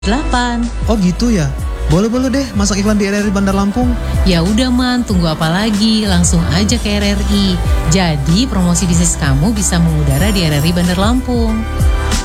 8. Oh gitu ya? Boleh deh masuk iklan di RRI Bandar Lampung. Ya udah Man, tunggu apa lagi? Langsung aja ke RRI. Jadi promosi bisnis kamu bisa mengudara di RRI Bandar Lampung.